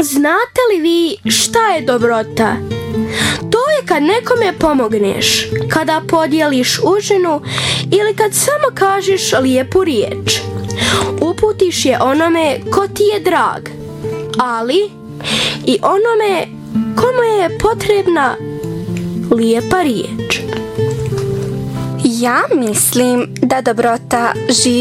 Znate li vi šta je dobrota? To je kad nekome pomogneš, kada podijeliš užinu ili kad samo kažeš lijepu riječ. Uputiš je onome ko ti je drag, ali i onome komu je potrebna lijepa riječ. Ja mislim da dobrota živi